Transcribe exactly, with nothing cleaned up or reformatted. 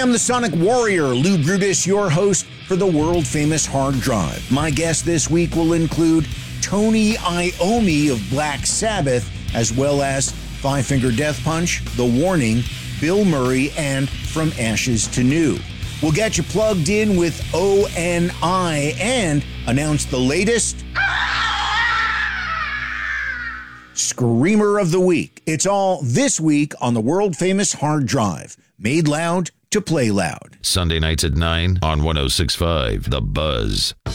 am the Sonic Warrior, Lou Brutus, your host for the world-famous Hard Drive. My guest this week will include Tony Iommi of Black Sabbath, as well as Five Finger Death Punch, The Warning, Bill Murray, and From Ashes to New. We'll get you plugged in with O N I and announce the latest Screamer of the Week. It's all this week on the world-famous Hard Drive. Made loud to play loud. Sunday nights at nine on one oh six point five The Buzz.